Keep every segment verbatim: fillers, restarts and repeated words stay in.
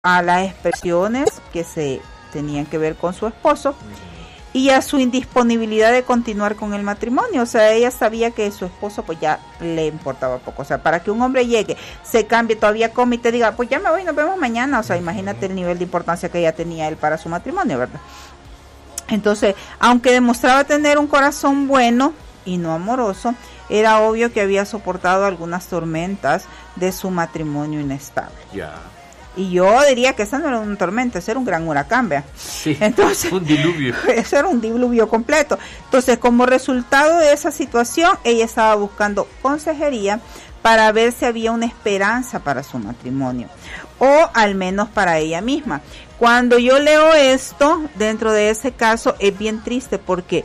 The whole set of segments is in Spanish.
a las expresiones que se tenían que ver con su esposo y a su indisponibilidad de continuar con el matrimonio. O sea, ella sabía que su esposo pues ya le importaba poco. O sea, para que un hombre llegue, se cambie, todavía come y te diga, pues ya me voy, nos vemos mañana. O sea, imagínate el nivel de importancia que ella tenía él para su matrimonio, ¿verdad? Entonces, aunque demostraba tener un corazón bueno y no amoroso, era obvio que había soportado algunas tormentas de su matrimonio inestable. Ya. Yeah. Y yo diría que esa no era una tormenta, ese era un gran huracán, ¿vea? Sí, entonces, un diluvio. Ese era un diluvio completo. Entonces, como resultado de esa situación, ella estaba buscando consejería para ver si había una esperanza para su matrimonio, o al menos para ella misma. Cuando yo leo esto, dentro de ese caso, es bien triste porque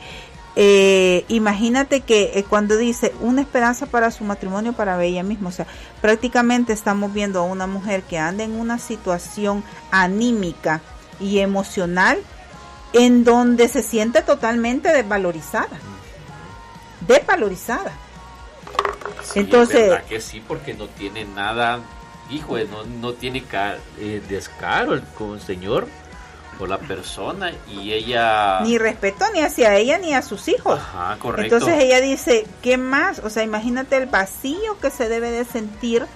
Eh, imagínate que eh, cuando dice una esperanza para su matrimonio, para ella misma, o sea, prácticamente estamos viendo a una mujer que anda en una situación anímica y emocional en donde se siente totalmente desvalorizada, desvalorizada. Sí, entonces, es verdad que sí, porque no tiene nada, hijo, no, no tiene ca- eh, descaro el, con el Señor o la persona, y ella ni respeto ni hacia ella ni a sus hijos. Ajá, correcto. Entonces ella dice, ¿qué más? O sea, imagínate el vacío que se debe de sentir,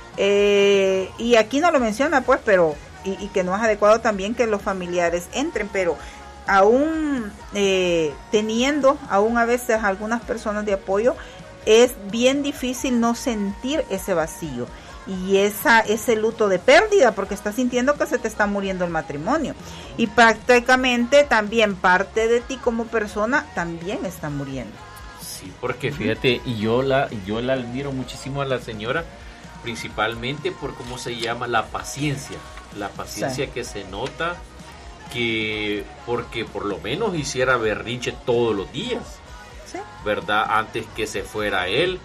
eh, y aquí no lo menciona pues, pero y, y que no es adecuado también que los familiares entren, pero aún eh, teniendo aún a veces algunas personas de apoyo, es bien difícil no sentir ese vacío y esa ese luto de pérdida, porque estás sintiendo que se te está muriendo el matrimonio y prácticamente también parte de ti como persona también está muriendo. Sí, porque fíjate, y yo la yo la admiro muchísimo a la señora, principalmente por cómo se llama la paciencia, la paciencia sí. Que se nota, que porque por lo menos hiciera berrinche todos los días, sí. ¿Verdad? Antes que se fuera él,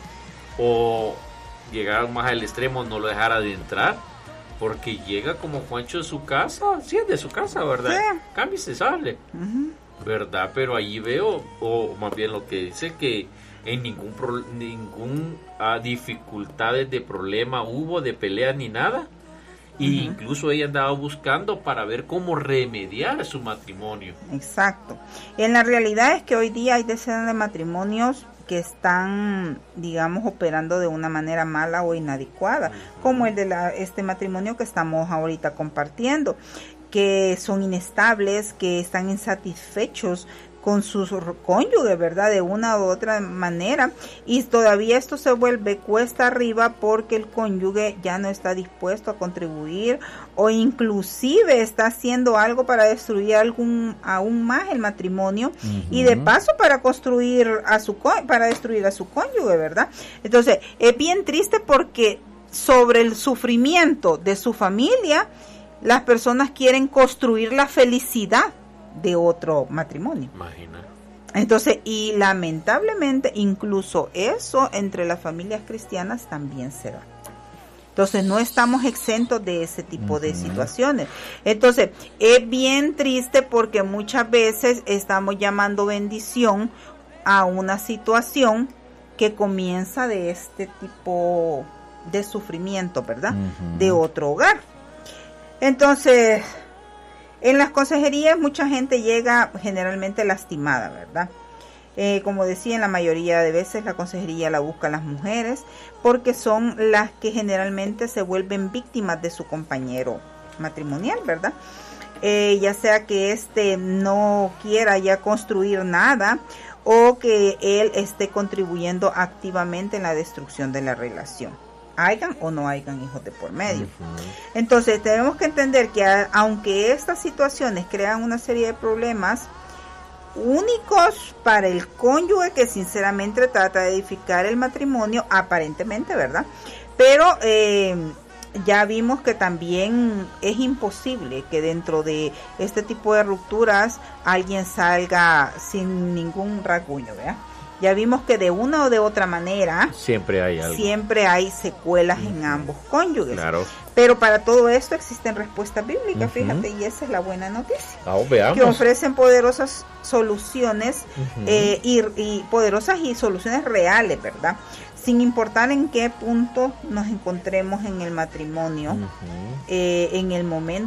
o llegar más al extremo, no lo dejara de entrar, porque llega como Juancho de su casa, sí es de su casa, ¿verdad? Sí. Cambia y se sale, uh-huh. ¿Verdad? Pero allí veo, o más bien lo que dice, que en ningún pro, ningún uh, dificultades de problema hubo, de pelea ni nada, y uh-huh. Incluso ella andaba buscando para ver cómo remediar su matrimonio. Exacto. En la realidad es que hoy día hay decenas de matrimonios que están, digamos, operando de una manera mala o inadecuada, uh-huh. Como el de la, este matrimonio que estamos ahorita compartiendo, que son inestables, que están insatisfechos con sus cónyuges, ¿verdad? De una u otra manera, y todavía esto se vuelve cuesta arriba porque el cónyuge ya no está dispuesto a contribuir o inclusive está haciendo algo para destruir algún aún más el matrimonio, uh-huh. Y de paso para construir a su para destruir a su cónyuge, ¿verdad? Entonces, es bien triste porque sobre el sufrimiento de su familia, las personas quieren construir la felicidad de otro matrimonio. Imagina. Entonces, y lamentablemente incluso eso entre las familias cristianas también se da. Entonces, no estamos exentos de ese tipo uh-huh. de situaciones. Entonces, es bien triste porque muchas veces estamos llamando bendición a una situación que comienza de este tipo de sufrimiento, ¿verdad? Uh-huh. De otro hogar. Entonces, en las consejerías mucha gente llega generalmente lastimada, ¿verdad? Eh, como decía, en la mayoría de veces la consejería la buscan las mujeres porque son las que generalmente se vuelven víctimas de su compañero matrimonial, ¿verdad? Eh, ya sea que éste no quiera ya construir nada o que él esté contribuyendo activamente en la destrucción de la relación, hayan o no hayan hijos de por medio. Uh-huh. Entonces tenemos que entender que a, aunque estas situaciones crean una serie de problemas únicos para el cónyuge que sinceramente trata de edificar el matrimonio, aparentemente, ¿verdad? Pero eh, ya vimos que también es imposible que dentro de este tipo de rupturas alguien salga sin ningún rasguño, ¿verdad? Ya vimos que de una o de otra manera siempre hay algo. Siempre hay secuelas uh-huh. en ambos cónyuges. Claro. Pero para todo esto existen respuestas bíblicas, uh-huh. Fíjate, y esa es la buena noticia. Oh, veamos. Que ofrecen poderosas soluciones uh-huh. eh, y, y poderosas y soluciones reales, ¿verdad? Sin importar en qué punto nos encontremos en el matrimonio, uh-huh. eh, en el momento